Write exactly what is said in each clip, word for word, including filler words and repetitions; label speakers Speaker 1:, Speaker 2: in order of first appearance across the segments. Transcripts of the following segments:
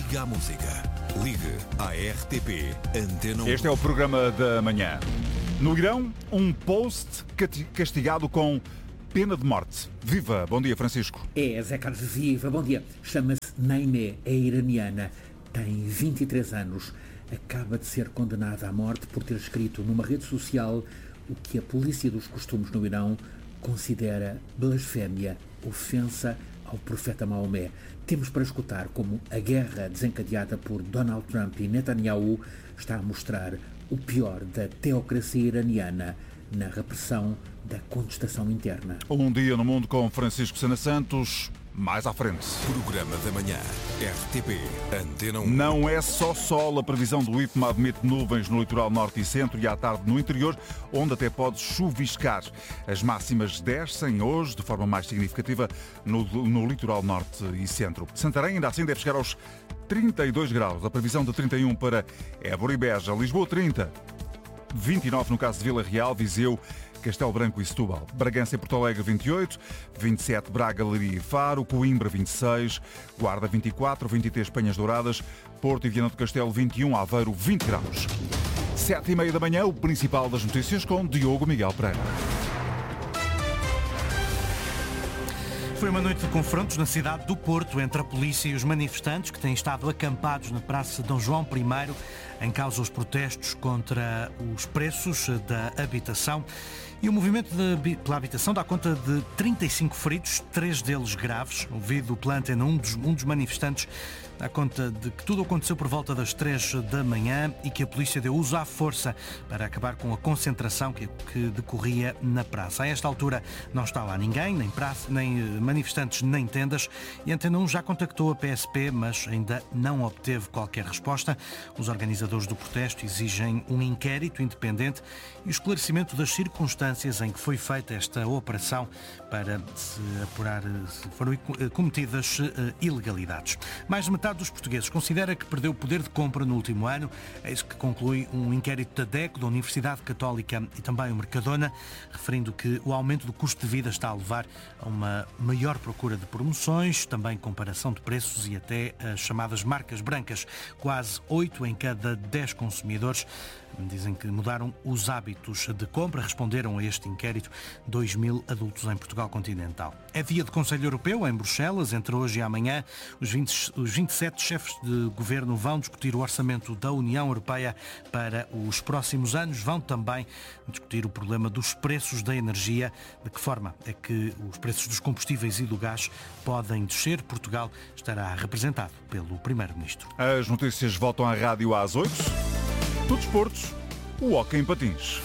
Speaker 1: Liga à música. Ligue à R T P Antena um.
Speaker 2: Este é o programa da manhã. No Irão, um post castigado com pena de morte. Viva! Bom dia, Francisco.
Speaker 3: É, Zé Carlos, viva! Bom dia. Chama-se Naimeh, é iraniana, tem vinte e três anos. Acaba de ser condenada à morte por ter escrito numa rede social o que a polícia dos costumes no Irão considera blasfémia, ofensa ao profeta Maomé. Temos para escutar como a guerra desencadeada por Donald Trump e Netanyahu está a mostrar o pior da teocracia iraniana na repressão da contestação interna.
Speaker 2: Um dia no mundo com Francisco Sena Santos, mais à frente.
Speaker 1: Programa da manhã, R T P Antena um.
Speaker 2: Não é só sol. A previsão do IPMA admite nuvens no litoral norte e centro e à tarde no interior, onde até pode chuviscar. As máximas descem hoje de forma mais significativa no, no litoral norte e centro. Santarém ainda assim deve chegar aos trinta e dois graus. A previsão de trinta e um para Évora e Beja. Lisboa trinta. vinte e nove no caso de Vila Real, Viseu, Castelo Branco e Setúbal. Bragança e Porto Alegre vinte e oito, vinte e sete Braga, Leiria e Faro, Coimbra vinte e seis, Guarda vinte e quatro, vinte e três Penhas Douradas, Porto e Viana do Castelo vinte e um, Aveiro vinte graus. Sete e meia da manhã, o principal das notícias com Diogo Miguel Pereira.
Speaker 4: Foi uma noite de confrontos na cidade do Porto entre a polícia e os manifestantes que têm estado acampados na Praça de Dom João I, em causa os protestos contra os preços da habitação. E o movimento de, pela habitação dá conta de trinta e cinco feridos, três deles graves. Ouvido pela Antena um dos, um dos manifestantes, dá conta de que tudo aconteceu por volta das três da manhã e que a polícia deu uso à força para acabar com a concentração que, que decorria na praça. A esta altura não está lá ninguém, nem, praça, nem manifestantes, nem tendas. E a Antena um já contactou a P S P, mas ainda não obteve qualquer resposta. Os organizadores do protesto exigem um inquérito independente e o esclarecimento das circunstâncias em que foi feita esta operação para se apurar se foram cometidas ilegalidades. Mais de metade dos portugueses considera que perdeu poder de compra no último ano. É isso que conclui um inquérito da D E C, da Universidade Católica e também o Mercadona, referindo que o aumento do custo de vida está a levar a uma maior procura de promoções, também comparação de preços e até as chamadas marcas brancas. Quase oito em cada dez consumidores dizem que mudaram os hábitos de compra. Responderam a este inquérito dois mil adultos em Portugal continental. É dia de Conselho Europeu em Bruxelas. Entre hoje e amanhã, os, vinte, os vinte e sete chefes de governo vão discutir o orçamento da União Europeia para os próximos anos. Vão também discutir o problema dos preços da energia. De que forma é que os preços dos combustíveis e do gás podem descer? Portugal estará representado pelo Primeiro-Ministro.
Speaker 2: As notícias voltam à rádio às oito. Do desporto, o hóquei em patins.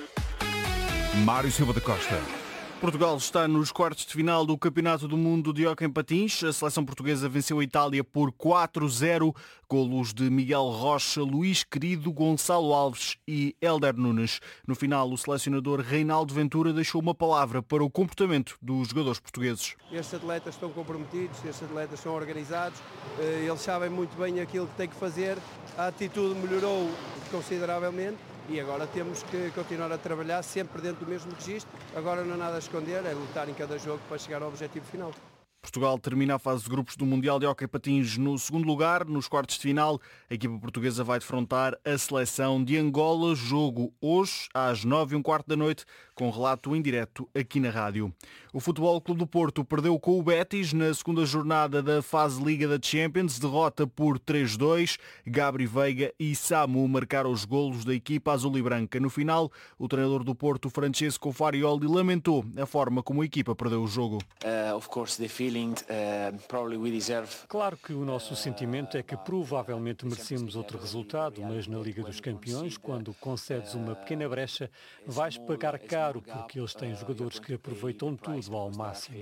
Speaker 2: Mário Silva da Costa.
Speaker 5: Portugal está nos quartos de final do Campeonato do Mundo de Hóquei em Patins. A seleção portuguesa venceu a Itália por quatro a zero. Golos de Miguel Rocha, Luís Querido, Gonçalo Alves e Hélder Nunes. No final, o selecionador Reinaldo Ventura deixou uma palavra para o comportamento dos jogadores portugueses.
Speaker 6: Estes atletas estão comprometidos, estes atletas são organizados, eles sabem muito bem aquilo que têm que fazer. A atitude melhorou consideravelmente. E agora temos que continuar a trabalhar sempre dentro do mesmo registro. Agora não há nada a esconder, é lutar em cada jogo para chegar ao objetivo final.
Speaker 5: Portugal termina a fase de grupos do Mundial de Hóquei em Patins no segundo lugar. Nos quartos de final, a equipa portuguesa vai defrontar a seleção de Angola. Jogo hoje, às nove e um quarto da noite, com relato em direto aqui na rádio. O Futebol Clube do Porto perdeu com o Betis na segunda jornada da fase Liga da Champions. Derrota por três a dois. Gabri Veiga e Samu marcaram os golos da equipa azul e branca. No final, o treinador do Porto, Francesco Farioli, lamentou a forma como a equipa perdeu o jogo.
Speaker 7: Uh, of course, the feeling, uh, probably we deserve...
Speaker 8: Claro que o nosso sentimento é que provavelmente merecemos outro resultado, mas na Liga dos Campeões, quando concedes uma pequena brecha, vais pagar caro, porque eles têm jogadores que aproveitam tudo ao máximo.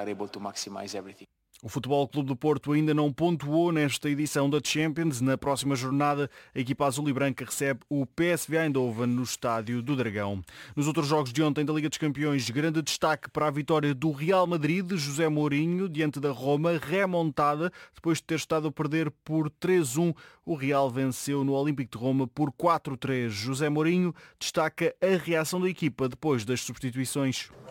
Speaker 5: O Futebol Clube do Porto ainda não pontuou nesta edição da Champions. Na próxima jornada, a equipa azul e branca recebe o P S V Eindhoven no Estádio do Dragão. Nos outros jogos de ontem da Liga dos Campeões, grande destaque para a vitória do Real Madrid, de José Mourinho, diante da Roma, remontada. Depois de ter estado a perder por três a um, o Real venceu no Olímpico de Roma por quatro a três. José Mourinho destaca a reação da equipa depois das substituições.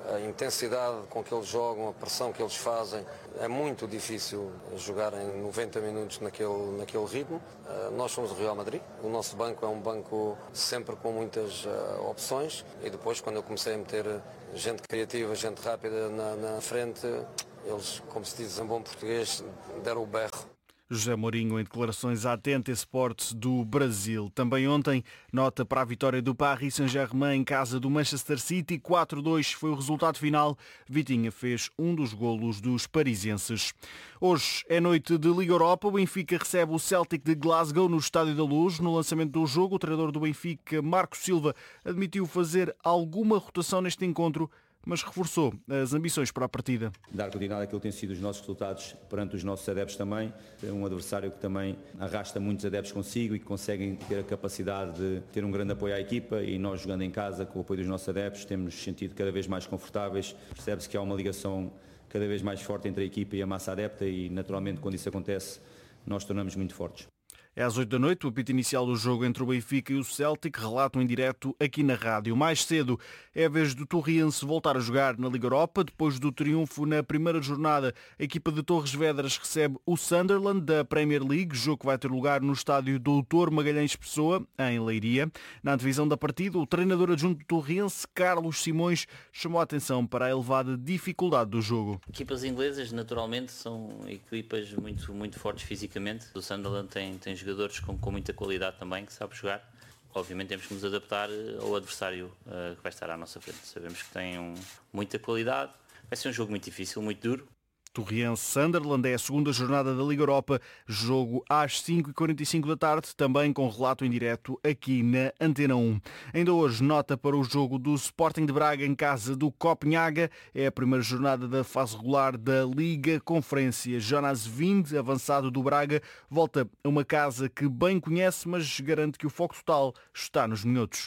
Speaker 9: A intensidade com que eles jogam, a pressão que eles fazem, é muito difícil jogar em noventa minutos naquele, naquele ritmo. Nós somos o Real Madrid, o nosso banco é um banco sempre com muitas opções e depois quando eu comecei a meter gente criativa, gente rápida na, na frente, eles, como se diz em bom português, deram o berro.
Speaker 5: José Mourinho em declarações à T N T Sports do Brasil. Também ontem, nota para a vitória do Paris Saint-Germain em casa do Manchester City. quatro a dois foi o resultado final. Vitinha fez um dos golos dos parisienses. Hoje é noite de Liga Europa. O Benfica recebe o Celtic de Glasgow no Estádio da Luz. No lançamento do jogo, o treinador do Benfica, Marco Silva, admitiu fazer alguma rotação neste encontro, mas reforçou as ambições para a partida.
Speaker 10: Dar continuidade àquilo que têm sido os nossos resultados perante os nossos adeptos também. É um adversário que também arrasta muitos adeptos consigo e que conseguem ter a capacidade de ter um grande apoio à equipa, e nós jogando em casa com o apoio dos nossos adeptos temos sentido cada vez mais confortáveis. Percebe-se que há uma ligação cada vez mais forte entre a equipa e a massa adepta e naturalmente quando isso acontece nós tornamos muito fortes.
Speaker 5: É às oito da noite, o apito inicial do jogo entre o Benfica e o Celtic, relato em direto aqui na rádio. Mais cedo é a vez do Torriense voltar a jogar na Liga Europa. Depois do triunfo na primeira jornada, a equipa de Torres Vedras recebe o Sunderland da Premier League, jogo que vai ter lugar no estádio doutor Magalhães Pessoa, em Leiria. Na antevisão da partida, o treinador adjunto do Torriense, Carlos Simões, chamou a atenção para a elevada dificuldade do jogo.
Speaker 11: Equipas inglesas, naturalmente, são equipas muito, muito fortes fisicamente. O Sunderland tem, tem jogadores com, com muita qualidade também, que sabe jogar. Obviamente temos que nos adaptar ao adversário uh, que vai estar à nossa frente. Sabemos que tem um, muita qualidade, vai ser um jogo muito difícil, muito duro.
Speaker 5: Torriense-Sunderland é a segunda jornada da Liga Europa, jogo às cinco e quarenta e cinco da tarde, também com relato em direto aqui na Antena um. Ainda hoje, nota para o jogo do Sporting de Braga em casa do Copenhaga, é a primeira jornada da fase regular da Liga Conferência. Jonas Wind, avançado do Braga, volta a uma casa que bem conhece, mas garante que o foco total está nos minutos.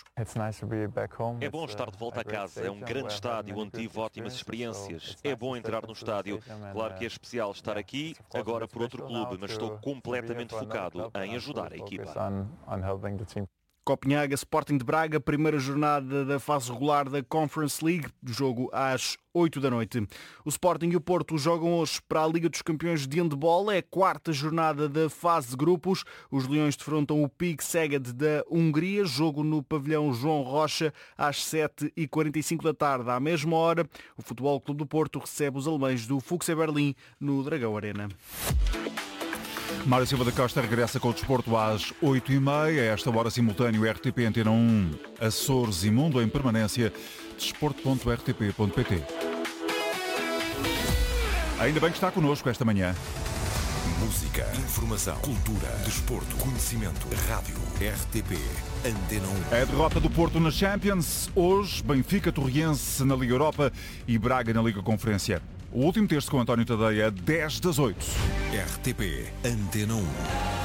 Speaker 12: É bom estar de volta a casa, é um grande estádio onde tive ótimas experiências. É bom entrar no estádio. Claro que é especial estar aqui, agora por outro clube, mas estou completamente focado em ajudar a equipa.
Speaker 5: Copenhaga, Sporting de Braga, primeira jornada da fase regular da Conference League, jogo às oito da noite. O Sporting e o Porto jogam hoje para a Liga dos Campeões de Handball, é a quarta jornada da fase de grupos. Os Leões defrontam o Pig Szeged da Hungria, jogo no pavilhão João Rocha às sete e quarenta e cinco da tarde. À mesma hora, o Futebol Clube do Porto recebe os alemães do Fuchs Berlim no Dragão Arena.
Speaker 2: Mário Silva da Costa regressa com o desporto às oito e meia. A esta hora simultâneo R T P Antena um, Açores e Mundo em permanência. desporto ponto r t p ponto p t. Ainda bem que está connosco esta manhã.
Speaker 1: Música, informação, cultura, desporto, conhecimento, rádio, R T P, Antena um.
Speaker 2: É a derrota do Porto na Champions. Hoje, Benfica, Torriense na Liga Europa e Braga na Liga Conferência. O último texto com António Tadeia, dez das oito.
Speaker 1: R T P, Antena um.